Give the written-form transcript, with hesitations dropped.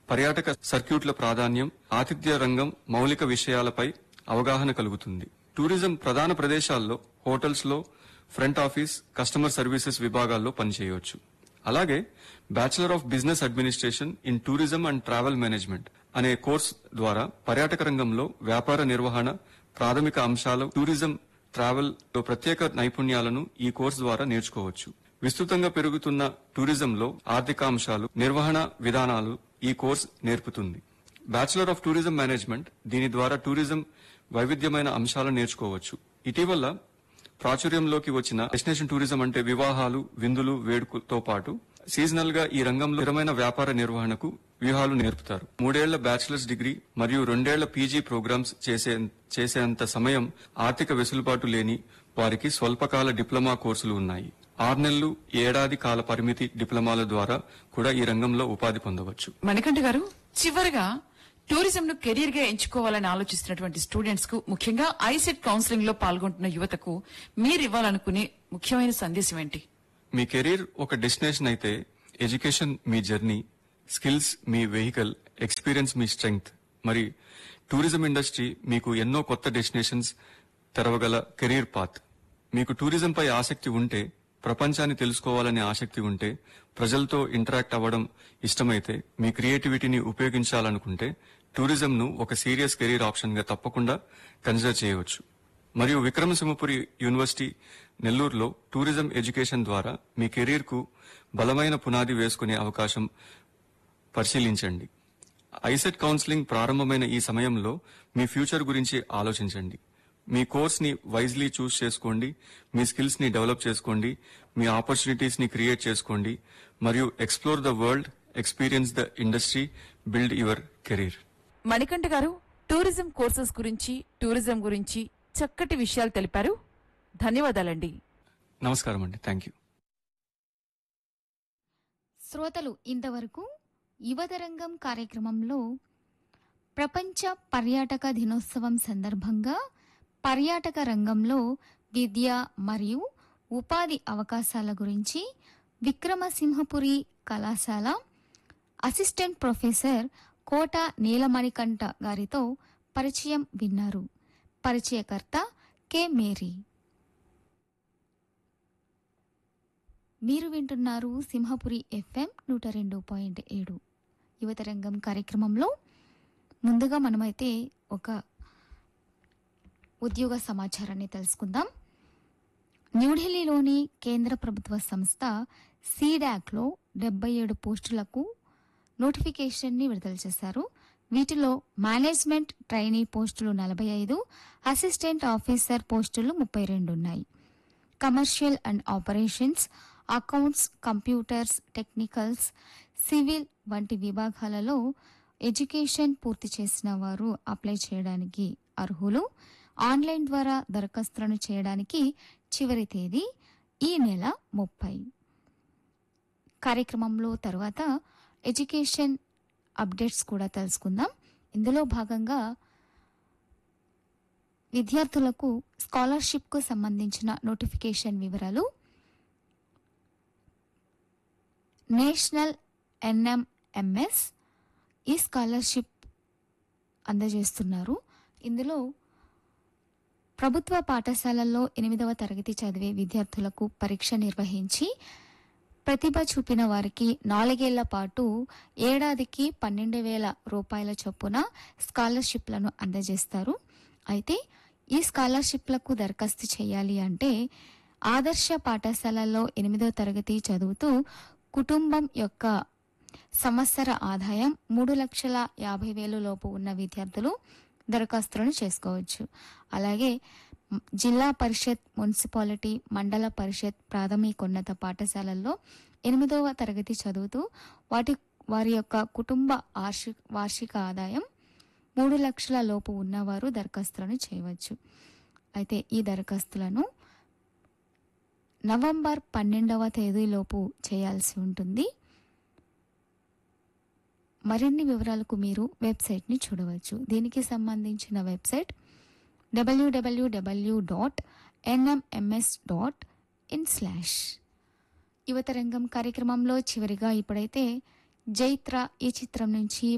పర్యాటక సర్క్యూట్ల ప్రాధాన్యం, ఆతిథ్య రంగం మౌలిక విషయాలపై అవగాహన కలుగుతుంది. టూరిజం ప్రధాన ప్రదేశాల్లో హోటల్స్ లో ఫ్రంట్ ఆఫీస్, కస్టమర్ సర్వీసెస్ విభాగాల్లో పనిచేయవచ్చు. అలాగే bachelor of business administration in tourism and travel management అనే కోర్స్ ద్వారా పర్యాటక రంగంలో వ్యాపార నిర్వహణ ప్రాథమిక అంశాలు, టూరిజం ట్రావెల్ లో ప్రత్యేక నైపుణ్యాలను ఈ కోర్సు ద్వారా నేర్చుకోవచ్చు. విస్తృతంగా పెరుగుతున్న టూరిజంలో ఆర్థిక అంశాలు, నిర్వహణ విధానాలు ఈ కోర్సు నేర్పుతుంది. బ్యాచిలర్ ఆఫ్ టూరిజం మేనేజ్మెంట్ దీని ద్వారా టూరిజం వైవిధ్యమైన అంశాలను నేర్చుకోవచ్చు. ఇటీవల ప్రాచుర్యంలోకి వచ్చిన డెస్టినేషన్ టూరిజం అంటే వివాహాలు, విందులు, వేడుకలతో పాటు సీజనల్ గా ఈ రంగంలో స్థిరమైన వ్యాపార నిర్వహణకు వ్యూహాలు నేర్పుతారు. 3 ఏళ్ల బ్యాచిలర్స్ డిగ్రీ మరియు 2 ఏళ్ల పీజీ ప్రోగ్రామ్స్ చేసేంత సమయం ఆర్థిక వెసులుబాటు లేని వారికి స్వల్పకాల డిప్లొమా కోర్సులు ఉన్నాయి. 6 నెలలు, ఏడాది కాల పరిమితి డిప్లొమాల ద్వారా కూడా ఈ రంగంలో ఉపాధి పొందవచ్చు. మణికంఠ గారు, చివరిగా టూరిజం ను కెరీర్ గా ఎంచుకోవాలని ఆలోచిస్తున్నటువంటి స్టూడెంట్స్ కు, ముఖ్యంగా ఐసెట్ కౌన్సిలింగ్ లో పాల్గొంటున్న యువతకు మీరు ఇవ్వాలనుకునే ముఖ్యమైన సందేశం ఏంటి? మీ కెరీర్ ఒక డెస్టినేషన్ అయితే ఎడ్యుకేషన్ మీ జర్నీ, స్కిల్స్ మీ వెహికల్, ఎక్స్పీరియన్స్ మీ స్ట్రెంగ్త్. మరి టూరిజం ఇండస్ట్రీ మీకు ఎన్నో కొత్త డెస్టినేషన్స్ తెరవగల కెరీర్ పాత్. మీకు టూరిజం పై ఆసక్తి ఉంటే, ప్రపంచాన్ని తెలుసుకోవాలనే ఆసక్తి ఉంటే, ప్రజలతో ఇంటరాక్ట్ అవ్వడం ఇష్టమైతే, మీ క్రియేటివిటీని ఉపయోగించాలనుకుంటే టూరిజం ను ఒక సీరియస్ కెరీర్ ఆప్షన్ గా తప్పకుండా కన్సిడర్ చేయవచ్చు. మరియు విక్రమసింహపురి యూనివర్సిటీ నెల్లూరులో టూరిజం ఎడ్యుకేషన్ ద్వారా మీ కెరీర్ కు బలమైన పునాది వేసుకునే అవకాశం పరిశీలించండి. ఐసెట్ కౌన్సిలింగ్ ప్రారంభమైన ఈ సమయంలో మీ ఫ్యూచర్ గురించి ఆలోచించండి. మీ కోర్స్ ని వైజ్లీ చూస్ చేసుకోండి, మీ స్కిల్స్ ని డెవలప్ చేసుకోండి, మీ ఆపర్చునిటీస్ ని క్రియేట్ చేసుకోండి మరియు explore the world, experience the industry, build your career. Manikanta గారు, టూరిజం కోర్సెస్ గురించి, టూరిజం గురించి చక్కటి విషయాలు తెలిపారు. ధన్యవాదాలండి. నమస్కారం అండి. Thank you. శ్రోతలు ఇంతవరకు యువతరంగం కార్యక్రమంలో ప్రపంచ పర్యాటక దినోత్సవం సందర్భంగా పర్యాటక రంగంలో విద్య మరియు ఉపాధి అవకాశాల గురించి విక్రమసింహపురి కళాశాల అసిస్టెంట్ ప్రొఫెసర్ కోట నీలమణికంఠ గారితో పరిచయం విన్నారు. పరిచయకర్త కె మేరీ. మీరు వింటున్నారు సింహపురి FM 102.7 యువతరంగం కార్యక్రమంలో. ముందుగా మనమైతే ఒక ఉద్యోగ సమాచారాన్ని తెలుసుకుందాం. న్యూఢిల్లీలోని కేంద్ర ప్రభుత్వ సంస్థ సీడాక్లో 77 పోస్టులకు నోటిఫికేషన్ని విడుదల చేశారు. వీటిలో మేనేజ్మెంట్ ట్రైనీ పోస్టులు 45, అసిస్టెంట్ ఆఫీసర్ పోస్టులు 32 ఉన్నాయి. Commercial and operations, accounts, computers, technicals, civil వంటి విభాగాలలో ఎడ్యుకేషన్ పూర్తి చేసిన వారు అప్లై చేయడానికి అర్హులు. ఆన్లైన్ ద్వారా దరఖాస్తులను చేయడానికి చివరి తేదీ ఈ నెల 30. కార్యక్రమంలో తర్వాత ఎడ్యుకేషన్ అప్డేట్స్ కూడా తెలుసుకుందాం. ఇందులో భాగంగా విద్యార్థులకు స్కాలర్షిప్కు సంబంధించిన నోటిఫికేషన్ వివరాలు. నేషనల్ NMMS ఈ స్కాలర్షిప్ అందజేస్తున్నారు. ఇందులో ప్రభుత్వ పాఠశాలల్లో 8వ తరగతి చదివే విద్యార్థులకు పరీక్ష నిర్వహించి ప్రతిభ చూపిన వారికి 4 ఏళ్ల పాటు ఏడాదికి 12,000 రూపాయల చొప్పున స్కాలర్షిప్లను అందజేస్తారు. అయితే ఈ స్కాలర్షిప్లకు దరఖాస్తు చేయాలి అంటే ఆదర్శ పాఠశాలల్లో 8వ తరగతి చదువుతూ కుటుంబం యొక్క సంవత్సర ఆదాయం 3,50,000 లోపు ఉన్న విద్యార్థులు దరఖాస్తులను చేసుకోవచ్చు. అలాగే జిల్లా పరిషత్, మున్సిపాలిటీ, మండల పరిషత్, ప్రాథమికోన్నత పాఠశాలల్లో 8వ తరగతి చదువుతూ వారి యొక్క కుటుంబ వార్షిక ఆదాయం 3 లక్షల లోపు ఉన్నవారు దరఖాస్తులను చేయవచ్చు. అయితే ఈ దరఖాస్తులను నవంబర్ 12వ తేదీలోపు చేయాల్సి ఉంటుంది. మరిన్ని వివరాలకు మీరు వెబ్సైట్ని చూడవచ్చు. దీనికి సంబంధించిన వెబ్సైట్ www.nmms.in/ యువతరంగం కార్యక్రమంలో చివరిగా ఇప్పుడైతే జైత్ర ఈ చిత్రం నుంచి